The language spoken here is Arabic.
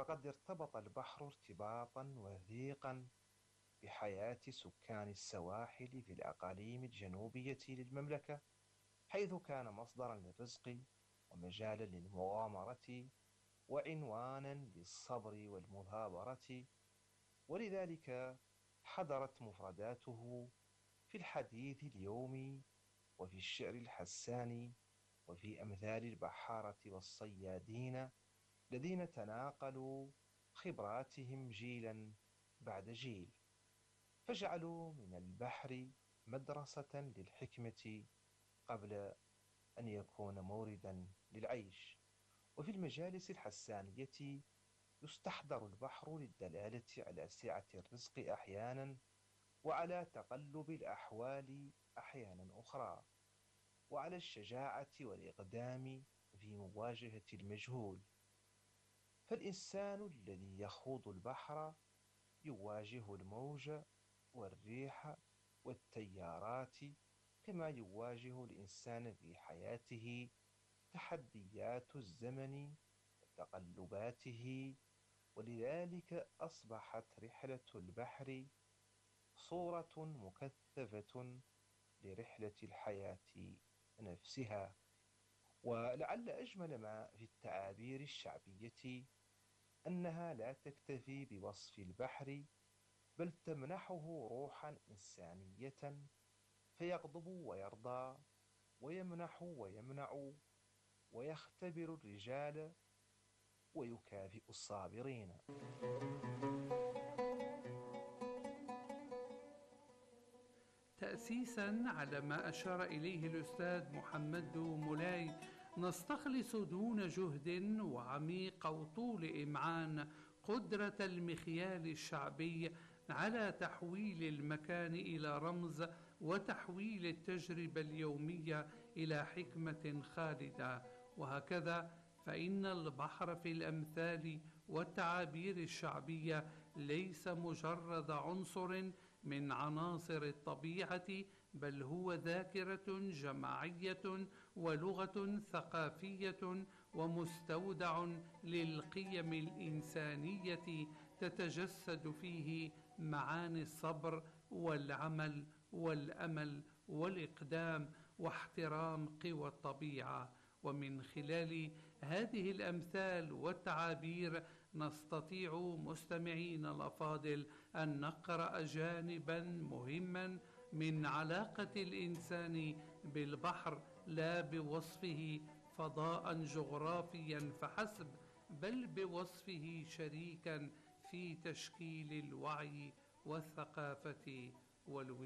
فقد ارتبط البحر ارتباطا وثيقا بحياة سكان السواحل في الأقاليم الجنوبية للمملكة، حيث كان مصدرا للرزق ومجالا للمغامرة وعنوانا للصبر والمثابرة. ولذلك حضرت مفرداته في الحديث اليومي وفي الشعر الحساني وفي أمثال البحارة والصيادين الذين تناقلوا خبراتهم جيلا بعد جيل، فجعلوا من البحر مدرسة للحكمة قبل أن يكون موردا للعيش. وفي المجالس الحسانية يستحضر البحر للدلالة على سعة الرزق أحيانا، وعلى تقلب الأحوال أحيانا أخرى، وعلى الشجاعة والإقدام في مواجهة المجهول. فالإنسان الذي يخوض البحر يواجه الموج والريح والتيارات، كما يواجه الإنسان في حياته تحديات الزمن وتقلباته. ولذلك أصبحت رحلة البحر صورة مكثفة لرحلة الحياة نفسها. ولعل أجمل ما في التعابير الشعبية أنها لا تكتفي بوصف البحر، بل تمنحه روحا إنسانية، فيغضب ويرضى، ويمنح ويمنع، ويختبر الرجال ويكافئ الصابرين. تأسيسا على ما أشار إليه الأستاذ محمد مولاي، نستخلص دون جهد وعميق وطول إمعان قدرة المخيال الشعبي على تحويل المكان إلى رمز، وتحويل التجربة اليومية إلى حكمة خالدة. وهكذا فإن البحر في الأمثال والتعابير الشعبية ليس مجرد عنصر من عناصر الطبيعة، بل هو ذاكرة جماعية ولغة ثقافية ومستودع للقيم الإنسانية، تتجسد فيه معاني الصبر والعمل والأمل والإقدام واحترام قوى الطبيعة. ومن خلال هذه الأمثال والتعابير نستطيع مستمعين الأفاضل أن نقرأ جانبا مهما من علاقة الإنسان بالبحر، لا بوصفه فضاء جغرافيا فحسب، بل بوصفه شريكا في تشكيل الوعي والثقافة والوعي.